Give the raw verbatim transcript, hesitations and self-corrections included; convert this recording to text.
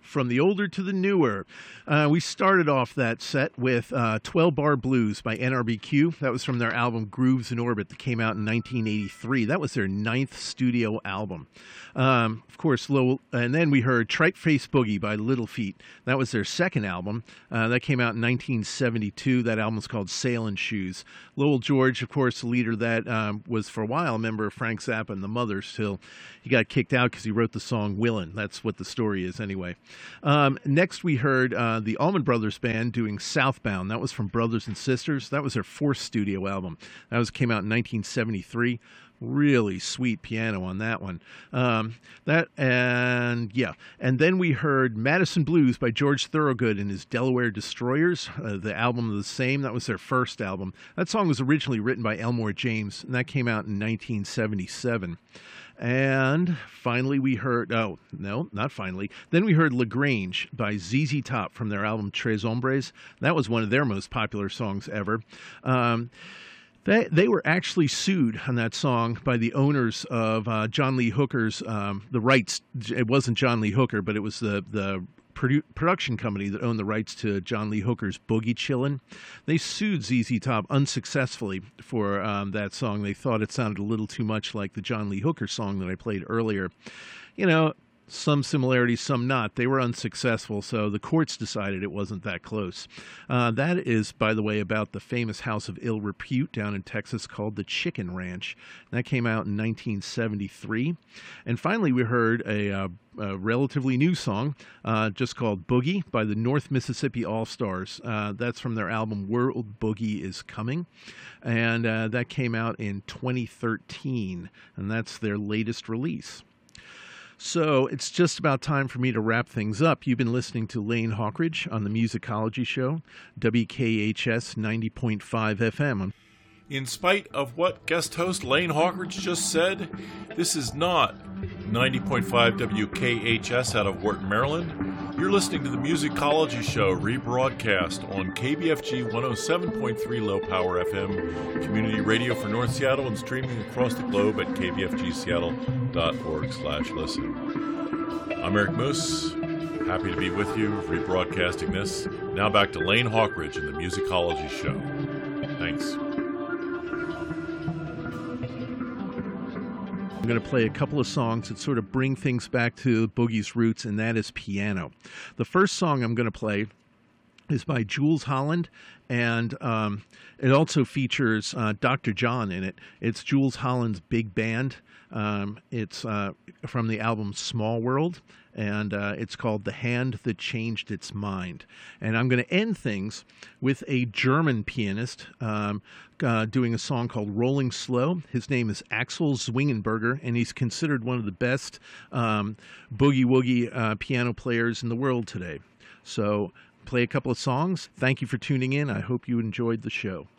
from the older to the newer. Uh, we started off that set with uh, twelve bar Blues by N R B Q. That was from their album Grooves in Orbit that came out in nineteen eighty-three. That was their ninth studio album. Um, of course, Lowell, and then we heard Tripe Face Boogie by Little Feat. That was their second album. Uh, that came out in nineteen seventy-two. That album was called Sailin' Shoes. Lowell George, of course, the leader that um, was for a while a member of Frank Zappa and the Mothers till he got kicked out because he wrote the song Willin'. That's what the story is anyway. Um, next we heard uh, the Allman Brothers Band doing Southbound. That was from Brothers and Sisters. That was their fourth studio album. That was came out in nineteen seventy-three. Really sweet piano on that one. Um, that and yeah, and then we heard Madison Blues by George Thorogood and his Delaware Destroyers. Uh, the album of the same. That was their first album. That song was originally written by Elmore James, and that came out in nineteen seventy-seven. And finally we heard, oh, no, not finally. Then we heard LaGrange by Z Z Top from their album Tres Hombres. That was one of their most popular songs ever. Um, They, they were actually sued on that song by the owners of uh, John Lee Hooker's, um, the rights. It wasn't John Lee Hooker, but it was the, the produ- production company that owned the rights to John Lee Hooker's Boogie Chillin'. They sued Z Z Top unsuccessfully for um, that song. They thought it sounded a little too much like the John Lee Hooker song that I played earlier. You know, some similarities, some not. They were unsuccessful, so the courts decided it wasn't that close. Uh, that is, by the way, about the famous house of ill repute down in Texas called the Chicken Ranch. That came out in nineteen seventy-three. And finally, we heard a, uh, a relatively new song uh, just called Boogie by the North Mississippi All-Stars. Uh, that's from their album World Boogie is Coming. And uh, that came out in twenty thirteen, and that's their latest release. So it's just about time for me to wrap things up. You've been listening to Lane Hawkridge on the Musicology Show, W K H S ninety point five F M. In spite of what guest host Lane Hawkridge just said, this is not ninety point five W K H S out of Wharton, Maryland. You're listening to the Musicology Show, rebroadcast on K B F G one oh seven point three Low Power F M, community radio for North Seattle, and streaming across the globe at k b f g seattle dot org slash listen. I'm Eric Moose, happy to be with you, rebroadcasting this. Now back to Lane Hawkridge and the Musicology Show. Thanks. I'm going to play a couple of songs that sort of bring things back to Boogie's roots, and that is piano. The first song I'm going to play is by Jools Holland, and um, it also features uh, Doctor John in it. It's Jools Holland's big band. Um, it's uh, from the album Small World, and uh, it's called The Hand That Changed Its Mind. And I'm going to end things with a German pianist um, uh, doing a song called Rolling Slow. His name is Axel Zwingenberger, and he's considered one of the best um, boogie-woogie uh, piano players in the world today. So play a couple of songs. Thank you for tuning in. I hope you enjoyed the show.